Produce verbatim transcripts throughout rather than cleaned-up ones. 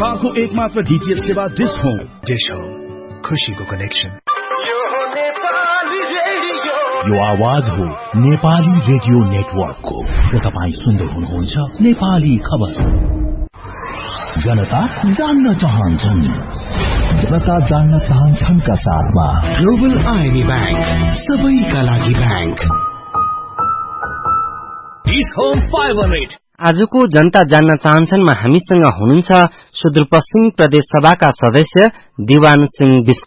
नेपालको एकमात्र डीटीएच सेवा डिश होम। डिश होम, खुशीको कनेक्सन। यो आवाज हो नेपाली रेडियो नेटवर्कको र तपाईँ सुन्दै हुनुहुन्छ नेपाली खबर। जनता जान्न चाहन्छन्, जनता जान्न चाहन्छन् का साथमा ग्लोबल आईएमई बैंक, सबैका लागि bank. Dish home five hundred. आजको जनता जान्न चाहन्छनमा हामीसँग हुनुहुन्छ सुदूरपश्चिम प्रदेश सभाका सदस्य दिवान सिंह विष्ट।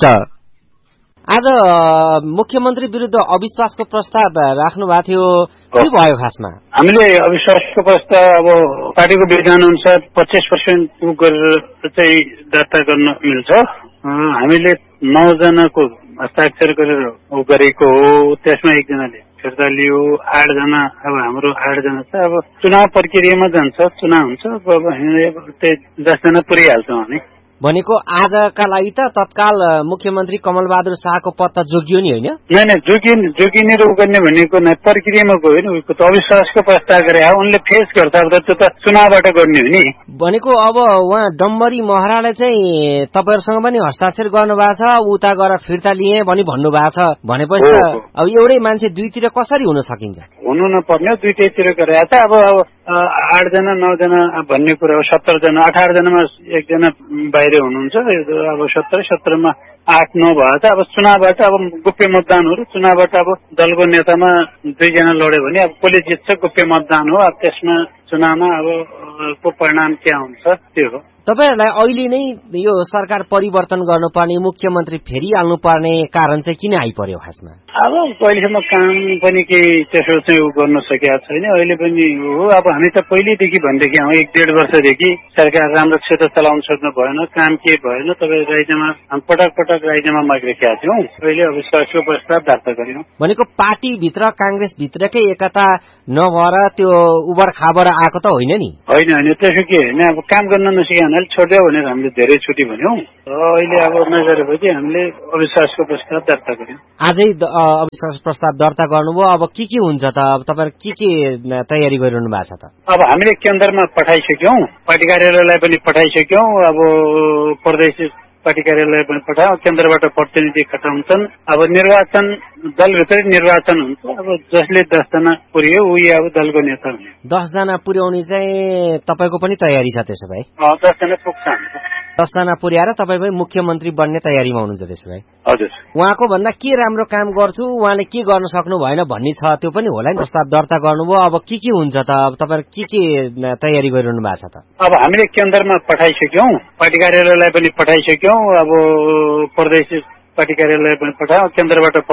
आज मुख्यमन्त्री विरुद्ध अविश्वासको प्रस्ताव राख्नु भएको थियो, के भयो खासमा? हामीले अविश्वासको प्रस्ताव अब पार्टीको विधान अनुसार पच्चीस पर्सेन्ट गरेर चाहिँ दर्ता गर्न मिल्छ। हामीले नौ जनाको हस्ताक्षर गरेर गरेको हो, त्यसमा एकजनाले फिर्ता लियो। आठजना अब हाम्रो आठजना छ। अब चुनाव प्रक्रियामा जान्छ, चुनाव हुन्छ, अब त्यही दसजना पुर्याइहाल्छौँ हामी। भनेको आजका लागि त तत्काल मुख्यमन्त्री कमल बहादुर शाहको पद त जोगियो नि, होइन? नै जोगिन जोगिने र गर्ने भनेको नै प्रक्रियामा गयो नि। उसको त अविश्वासको प्रस्ताव गरे, उनले फेस गर्छ, अब त्यो त चुनावबाट गर्ने हो नि। भनेको अब उहाँ डम्बरी महराले चाहिँ तपाईँहरूसँग पनि हस्ताक्षर गर्नुभएको छ, उता गएर फिर्ता लिए भनी भन्नुभएको छ। भनेपछि त अब एउटै मान्छे दुईतिर कसरी हुन सकिन्छ? हुनु नपर्ने, दुईटैतिर गरेको छ। अब अब आठजना नौजना भन्ने कुरा हो, सत्तर जना अठार जनामा एकजना बाहिर हुनुहुन्छ। अब सत्तर सत्तरमा आठ नौ भयो त अब चुनावबाट अब गोप्य मतदान हो। चुनावबाट अब दलको नेतामा दुईजना लड्यो भने अब कसले जित्छ गोप्य मतदान हो। अब त्यसमा चुनावमा अब को परिणाम के हुन्छ त्यो हो। तपाईहरुलाई अहिले नै यो सरकार परिवर्तन गर्नुपर्ने, मुख्यमन्त्री फेरिहाल्नु पर्ने कारण चाहिँ किन आइपर्यो खासमा? अब पहिलेसम्म काम पनि केही त्यसो चाहिँ उ गर्न सकेका छैन। अहिले पनि हो, अब हामी त पहिलेदेखि भन्दैथ्यौँ, हौ एक डेढ वर्षदेखि सरकार राम्रोसित चलाउन सक्नु भएन, काम के भएन। तपाईँ राज्यमा पटक पटक राज्यमा मागिरहेका थियौँ। अहिले अविश्वासको प्रस्ताव दर्ता गर्यौँ। भनेको पार्टीभित्र काङ्ग्रेसभित्रकै एकता नभएर त्यो उबर खाबर आएको त होइन नि? होइन होइन, त्यसो के होइन। अब काम गर्न नसिके छोड्यो भनेर हामीले धेरै छुट्टी भन्यौँ। अहिले अब नगरेपछि हामीले अविश्वासको प्रस्ताव दर्ता गर्यौँ। आजै अविश्वास प्रस्ताव दर्ता गर्नुभयो। अब के के हुन्छ त? अब तपाईँहरू के के तयारी गरिरहनु भएको छ त? अब हामीले केन्द्रमा पठाइसक्यौँ, पार्टी कार्यालयलाई पनि पठाइसक्यौँ। अब प्रदेश पार्टी कार्यालय पनि पठायौँ, केन्द्रबाट प्रतिनिधि खटाउँछन्। अब निर्वाचन दलभित्रै निर्वाचन हुन्छ। अब जसले दसजना पुर्यो उही अब दलको नेता हुने। दसजना पुर्याउने चाहिँ तपाईँको पनि तयारी छ त्यसो भए? दसजना पुग्छ। दसजना पुर्याएर तपाईँ पनि मुख्यमन्त्री बन्ने तयारीमा हुनुहुन्छ त्यसो भए? हजुर। उहाँको भन्दा के राम्रो काम गर्छु, उहाँले के गर्न सक्नु भएन भन्ने छ, त्यो पनि होला नि। प्रस्ताव दर्ता गर्नुभयो, अब के के हुन्छ त? अब तपाईँहरू के के तयारी गरिरहनु भएको छ त? अब हामीले केन्द्रमा पठाइसक्यौँ, पार्टी कार्यालयलाई पनि पठाइसक्यौँ। अब प्रदेश पार्टी कार्यालय पनि पठायौँ, केन्द्रबाट